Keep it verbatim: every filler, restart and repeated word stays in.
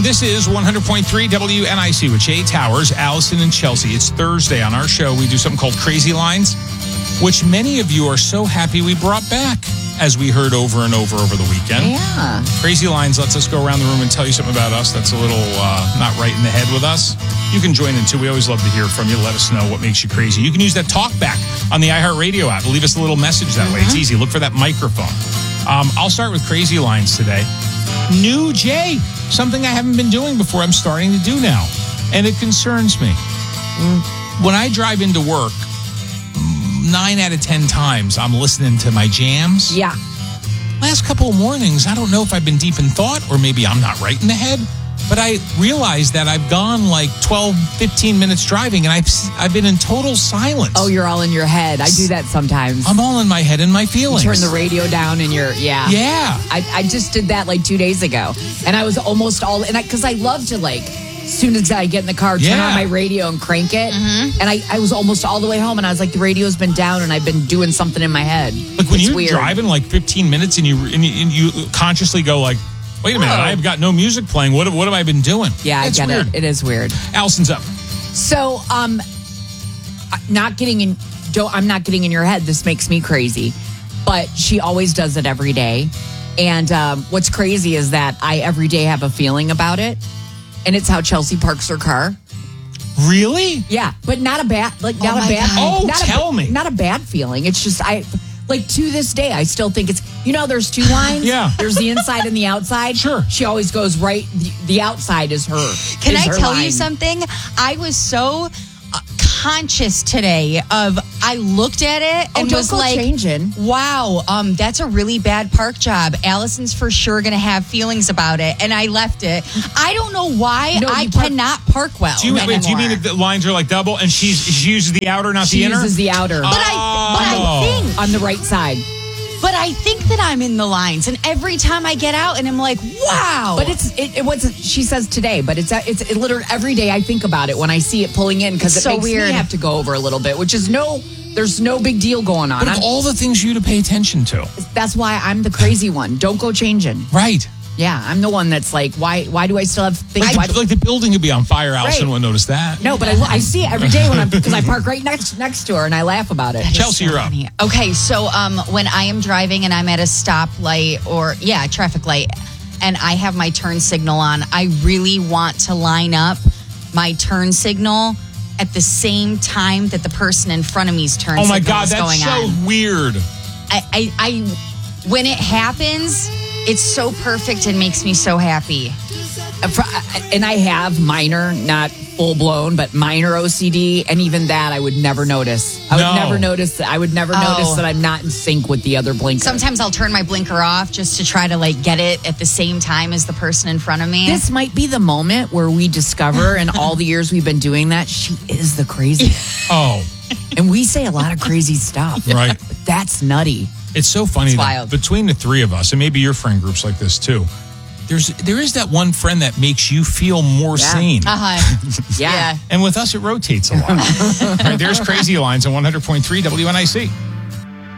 This is one hundred point three W N I C with Jay Towers, Allison, and Chelsea. It's Thursday. On our show, we do something called Crazy Lines, which many of you are so happy we brought back, as we heard over and over over the weekend. Yeah. Crazy Lines lets us go around the room and tell you something about us that's a little uh, not right in the head with us. You can join in, too. We always love to hear from you. Let us know what makes you crazy. You can use that talkback on the iHeartRadio app. Leave us a little message that way. It's easy. Look for that microphone. Um, I'll start with Crazy Lines today. New Jay, something I haven't been doing before, I'm starting to do now. And it concerns me. When I drive into work, nine out of ten times, I'm listening to my jams. Yeah. Last couple of mornings, I don't know if I've been deep in thought or maybe I'm not right in the head, but I realized that I've gone like twelve, fifteen minutes driving and I've I've been in total silence. Oh, you're all in your head. I do that sometimes. I'm all in my head and my feelings. You turn the radio down and you're, yeah. Yeah. I, I just did that like two days ago. And I was almost all, and I, because I love to like, as soon as I get in the car, turn Yeah. on my radio and crank it. Mm-hmm. And I, I was almost all the way home and I was like, the radio's been down and I've been doing something in my head. Like when It's you're weird. driving like fifteen minutes and you and you, and you consciously go like, wait a minute, Whoa. I've got no music playing. What, what have I been doing? Yeah, it's I get weird. it. It is weird. Allison's up. So, um, not getting in, don't, I'm not getting in your head. This makes me crazy. But she always does it every day. And um, what's crazy is that I every day have a feeling about it. And it's how Chelsea parks her car. Really? Yeah, but not a bad, like not Oh a my bad. God. Oh, not tell a, me. Not a bad feeling. It's just I, like to this day, I still think it's. You know, there's two lines. Yeah. There's the inside and the outside. Sure. She always goes right. The, the outside is her. Can is I her tell line. you something? I was so uh, conscious today of, I looked at it Oh, and don't was go like, changing. wow, um, that's a really bad park job. Allison's for sure going to have feelings about it. And I left it. I don't know why No, I you park- cannot park well Do you, anymore. wait, do you mean that the lines are like double and she's, she uses the outer, not She the inner? uses the outer. But I, but Oh. I think, on the right side. but I think that I'm in the lines. And every time I get out and I'm like, wow. But it's it, it was she says today, but it's it's it literally every day I think about it when I see it pulling in because it So makes weird. me have to go over a little bit, which is no there's no big deal going on. But of I'm- all the things you to pay attention to. that's why I'm the crazy one. Don't go changing. Right. Yeah, I'm the one that's like, why why do I still have things? Like, why the, do- like the building could be on fire. Allison Right. wouldn't notice that. no, but I, I see it every day when I'm because I park right next next to her and I laugh about it. Chelsea, you're up. Funny. Okay, so um, when I am driving and I'm at a stoplight or, yeah, a traffic light, and I have my turn signal on, I really want to line up my turn signal at the same time that the person in front of me's turn Oh my signal God, is that's going so on. weird. I, I, I, when it happens, it's so perfect and makes me so happy. Uh, for- And I have minor, not full blown, but minor O C D, and even that I would never notice. I would No. never notice. I would never Oh. notice that I'm not in sync with the other blinker. Sometimes I'll turn my blinker off just to try to like get it at the same time as the person in front of me. This might be the moment where we discover, in all the years we've been doing that, she is the crazy. Oh, And we say a lot of crazy stuff. right. But that's nutty. It's so funny It's that wild. between the three of us, and maybe your friend group's like this too, there's there is that one friend that makes you feel more Yeah. sane. uh-huh. Yeah. Yeah. And with us, it rotates a lot. All right, there's Crazy Lines on one hundred point three W N I C.